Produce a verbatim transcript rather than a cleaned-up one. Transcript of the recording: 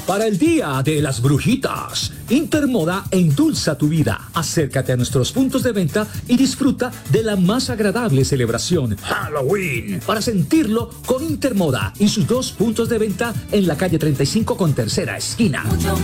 Para el Día de las Brujitas, Intermoda endulza tu vida. Acércate a nuestros puntos de venta y disfruta de la más agradable celebración, Halloween, para sentirlo con Intermoda y sus dos puntos de venta en la calle treinta y cinco con tercera esquina.